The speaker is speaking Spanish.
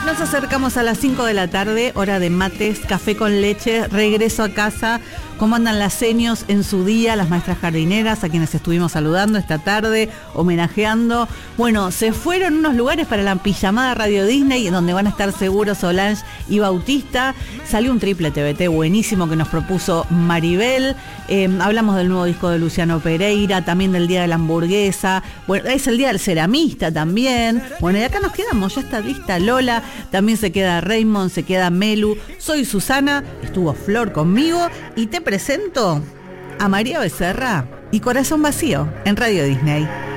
Nos acercamos a las 5 de la tarde, hora de mates, café con leche, regreso a casa. ¿Cómo andan las seños en su día, las maestras jardineras, a quienes estuvimos saludando esta tarde, homenajeando? Bueno, se fueron unos lugares para la pijamada Radio Disney, donde van a estar seguros Solange y Bautista. Salió un triple TBT buenísimo que nos propuso Maribel. Hablamos del nuevo disco de Luciano Pereira, también del Día de la Hamburguesa. Bueno, es el Día del Ceramista también. Bueno, y acá nos quedamos, ya está lista Lola, también se queda Raymond, se queda Melu. Soy Susana, estuvo Flor conmigo y te presento a María Becerra y Corazón Vacío en Radio Disney.